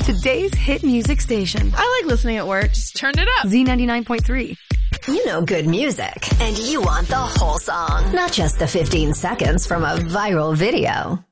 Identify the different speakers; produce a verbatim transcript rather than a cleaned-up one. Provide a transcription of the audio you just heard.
Speaker 1: Today's hit music station.
Speaker 2: I like listening at work.
Speaker 3: Just turn it up.
Speaker 1: Z ninety-nine point three.
Speaker 4: You know good music, and you want the whole song, not just the fifteen seconds from a viral video.